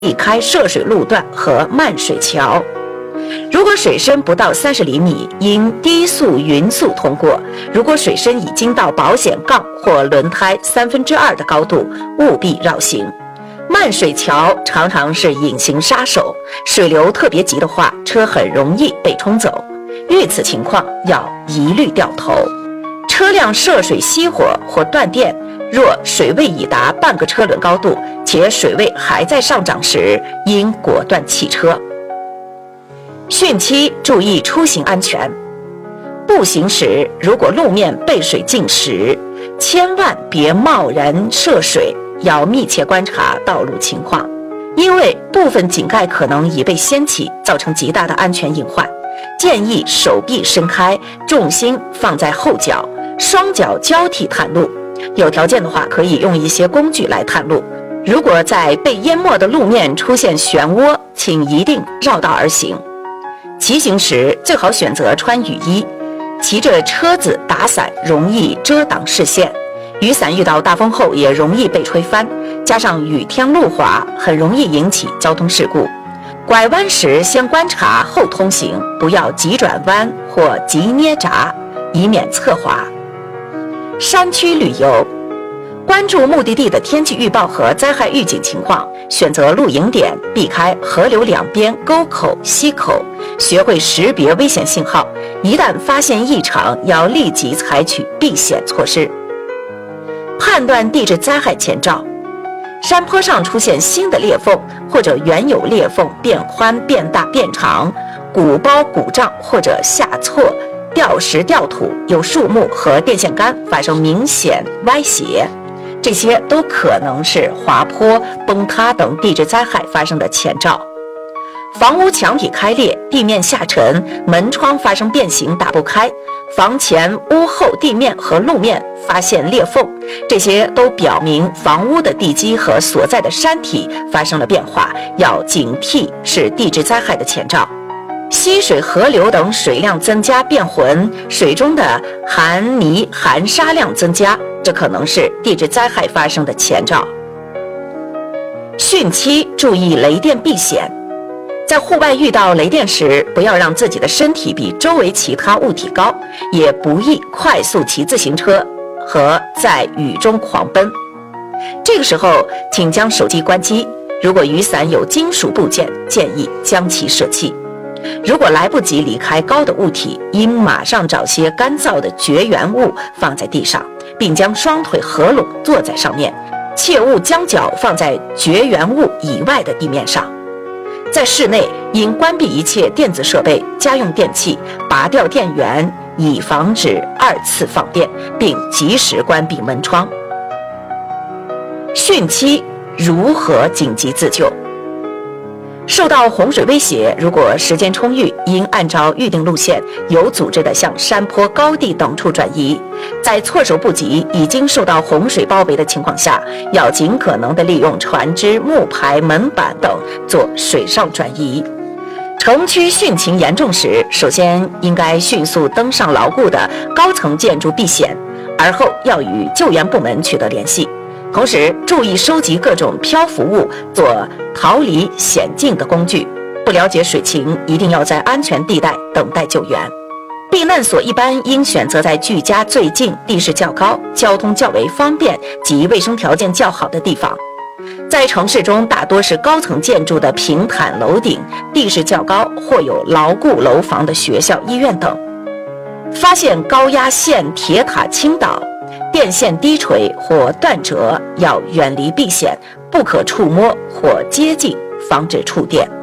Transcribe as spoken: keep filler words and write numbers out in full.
避开涉水路段和漫水桥。如果水深不到三十厘米，应低速匀速通过；如果水深已经到保险杠或轮胎三分之二的高度，务必绕行。漫水桥常常是隐形杀手，水流特别急的话，车很容易被冲走。遇此情况，要一律掉头。车辆涉水熄火或断电，若水位已达半个车轮高度，且水位还在上涨时，应果断弃车。汛期注意出行安全。步行时，如果路面被水浸湿，千万别贸然涉水，要密切观察道路情况，因为部分井盖可能已被掀起，造成极大的安全隐患。建议手臂伸开，重心放在后脚，双脚交替探路。有条件的话，可以用一些工具来探路。如果在被淹没的路面出现漩涡，请一定绕道而行。骑行时最好选择穿雨衣，骑着车子打伞容易遮挡视线，雨伞遇到大风后也容易被吹翻，加上雨天路滑，很容易引起交通事故。拐弯时先观察后通行，不要急转弯或急捏闸，以免侧滑。山区旅游，关注目的地的天气预报和灾害预警情况，选择露营点，避开河流两边沟口、溪口，学会识别危险信号，一旦发现异常，要立即采取避险措施。判断地质灾害前兆，山坡上出现新的裂缝，或者原有裂缝变宽、变大、变长，鼓包、鼓胀或者下挫、掉石、掉土，有树木和电线杆发生明显歪斜，这些都可能是滑坡、崩塌等地质灾害发生的前兆。房屋墙体开裂，地面下沉，门窗发生变形打不开，房前屋后地面和路面发现裂缝，这些都表明房屋的地基和所在的山体发生了变化，要警惕，是地质灾害的前兆。溪水、河流等水量增加变浑，水中的含泥含沙量增加，这可能是地质灾害发生的前兆。汛期注意雷电避险。在户外遇到雷电时，不要让自己的身体比周围其他物体高，也不宜快速骑自行车和在雨中狂奔。这个时候，请将手机关机。如果雨伞有金属部件，建议将其舍弃。如果来不及离开高的物体，应马上找些干燥的绝缘物放在地上，并将双腿合拢坐在上面，切勿将脚放在绝缘物以外的地面上。在室内，应关闭一切电子设备、家用电器，拔掉电源，以防止二次放电，并及时关闭门窗。汛期如何紧急自救？受到洪水威胁，如果时间充裕，应按照预定路线有组织地向山坡、高地等处转移。在措手不及、已经受到洪水包围的情况下，要尽可能地利用船只、木排、门板等做水上转移。城区汛情严重时，首先应该迅速登上牢固的高层建筑避险，而后要与救援部门取得联系。同时注意收集各种漂浮物，做逃离险境的工具。不了解水情，一定要在安全地带等待救援。避难所一般应选择在距家最近、地势较高、交通较为方便及卫生条件较好的地方。在城市中，大多是高层建筑的平坦楼顶，地势较高或有牢固楼房的学校、医院等。发现高压线、铁塔倾倒、电线低垂或断折，要远离避险，不可触摸或接近，防止触电。